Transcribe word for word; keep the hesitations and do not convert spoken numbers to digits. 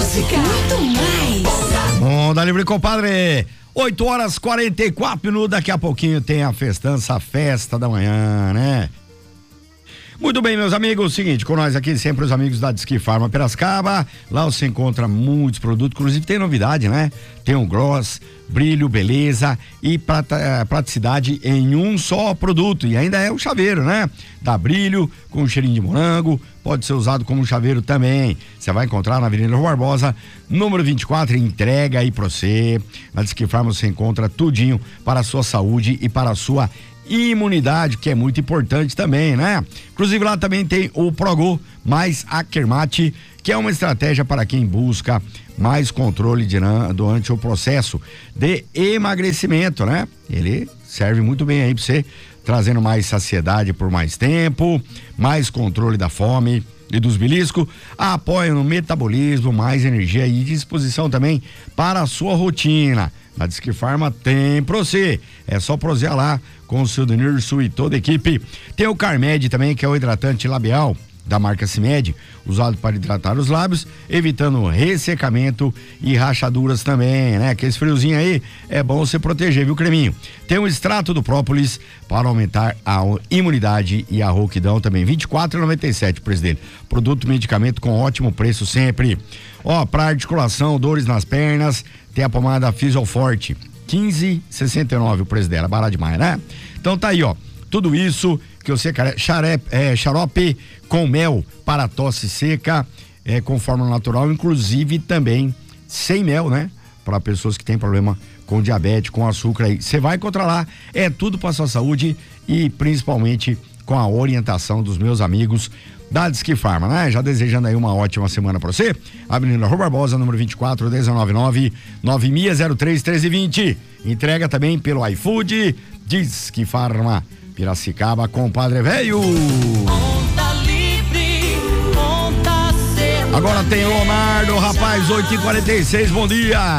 música, muito mais. Onda Livre, compadre. oito horas e quarenta e quatro minutos. Daqui a pouquinho tem a festança, a festa da manhã, né? Muito bem, meus amigos, seguinte, com nós aqui sempre os amigos da Disque Farma Piracicaba. Lá você encontra muitos produtos, inclusive tem novidade, né? Tem o gloss, brilho, beleza e prata, praticidade em um só produto. E ainda é o chaveiro, né? Dá brilho, com cheirinho de morango, pode ser usado como chaveiro também. Você vai encontrar na Avenida Rua Barbosa, número vinte e quatro, entrega aí pra você. Na Disque Farma você encontra tudinho para a sua saúde e para a sua imunidade, que é muito importante também, né? Inclusive lá também tem o Progo mais Akermate, que é uma estratégia para quem busca mais controle de, durante o processo de emagrecimento, né? Ele serve muito bem aí para você, trazendo mais saciedade por mais tempo, mais controle da fome e dos beliscos, apoia no metabolismo, mais energia e disposição também para a sua rotina. Na Disque Farma tem pra você, é só prosear lá com o seu Denilson e toda a equipe. Tem o Carmed também, que é o hidratante labial da marca Cimed, usado para hidratar os lábios, evitando ressecamento e rachaduras também, né? Aquele friozinho aí, é bom você proteger, viu, creminho? Tem o extrato do própolis para aumentar a imunidade e a rouquidão também, vinte e quatro reais e noventa e sete centavos, presidente. Produto medicamento com ótimo preço sempre. Ó, para articulação, dores nas pernas, tem a pomada Fisioforte, quinze reais e sessenta e nove centavos o preço dela, barato demais, né? Então tá aí, ó, tudo isso que você quer, xarepe, é, xarope com mel para tosse seca, é, com fórmula natural, inclusive também sem mel, né? Para pessoas que têm problema com diabetes, com açúcar aí. Você vai encontrar lá, é tudo para sua saúde e principalmente com a orientação dos meus amigos da Disque Farma, né? Já desejando aí uma ótima semana pra você. Avenida Rua Barbosa, número vinte e quatro, dezenove nove, nove seis zero três, treze vinte. Entrega também pelo iFood. Disque Farma Piracicaba, compadre velho. Onda livre, onda certa. Agora tem o Leonardo, rapaz, oito e quarenta e seis, bom dia.